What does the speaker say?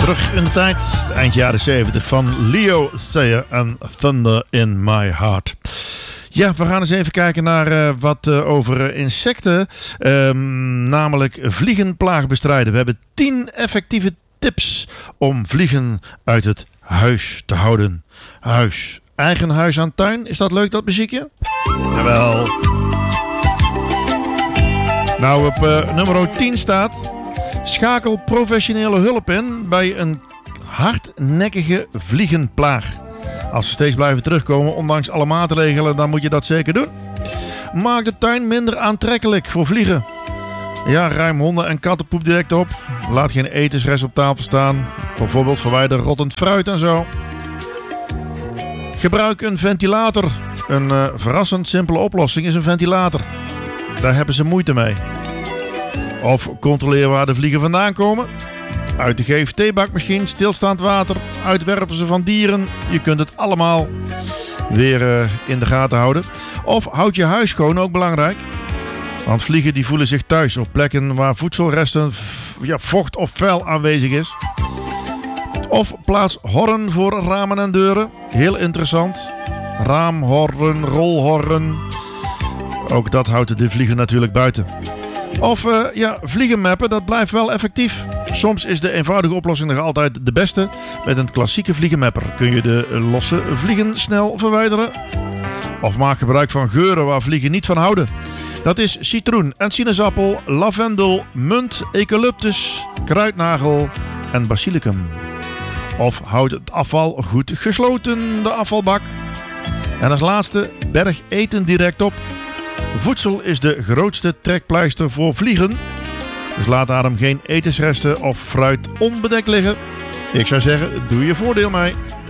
Terug in de tijd, eind jaren 70 van Leo Sayer en Thunder in My Heart. Ja, we gaan eens even kijken naar wat over insecten, namelijk vliegenplaag bestrijden. We hebben 10 effectieve tips om vliegen uit het huis te houden. Huis. Eigen huis aan tuin, is dat leuk, dat muziekje? Jawel. Nou, op nummer 10 staat: schakel professionele hulp in bij een hardnekkige vliegenplaag. Als ze steeds blijven terugkomen, ondanks alle maatregelen, dan moet je dat zeker doen. Maak de tuin minder aantrekkelijk voor vliegen. Ja, ruim honden- en kattenpoep direct op. Laat geen etensrest op tafel staan. Bijvoorbeeld verwijder rottend fruit en zo. Gebruik een ventilator. Een verrassend simpele oplossing is een ventilator. Daar hebben ze moeite mee. Of controleer waar de vliegen vandaan komen. Uit de GFT-bak misschien, stilstaand water, uitwerpen ze van dieren. Je kunt het allemaal weer in de gaten houden. Of houd je huis schoon, ook belangrijk. Want vliegen die voelen zich thuis op plekken waar voedselresten, vocht of vuil aanwezig is. Of plaats horren voor ramen en deuren. Heel interessant. Raamhorren, rolhorren. Ook dat houdt de vliegen natuurlijk buiten. Of vliegenmappen, dat blijft wel effectief. Soms is de eenvoudige oplossing nog altijd de beste. Met een klassieke vliegenmapper kun je de losse vliegen snel verwijderen. Of maak gebruik van geuren waar vliegen niet van houden. Dat is citroen en sinaasappel, lavendel, munt, eucalyptus, kruidnagel en basilicum. Of houd het afval goed gesloten, de afvalbak. En als laatste, berg eten direct op. Voedsel is de grootste trekpleister voor vliegen. Dus laat daarom geen etensresten of fruit onbedekt liggen. Ik zou zeggen, doe je voordeel mee.